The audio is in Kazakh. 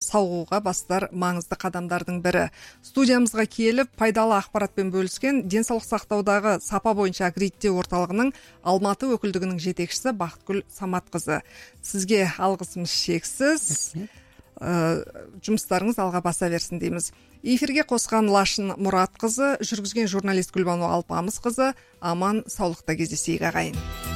сауығуға бастар маңызды қадамдардың бірі. Студиямызға келіп, пайдалы ақпаратпен бөліскен денсаулық сақтаудағы сапа бойынша аккредиттеу орталығының Алматы өкілдігінің жетекшісі Бақытгүл Саматқызы. Сізге алғысымыз шексіз. Жұмыстарыңыз алға баса берсін дейміз. Эфирге қосқан Лашын Мұратқызы, жүргізген журналист Гүлбану Алпамысқызы. Аман, саулықта кездесейік ағайын.